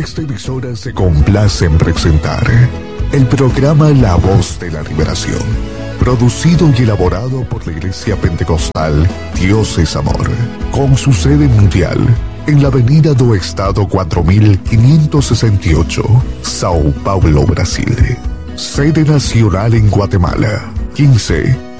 Esta emisora se complace en presentar el programa La Voz de la Liberación, producido y elaborado por la Iglesia Pentecostal Dios es Amor, con su sede mundial en la Avenida do Estado 4568, Sao Paulo, Brasil. Sede nacional en Guatemala, 15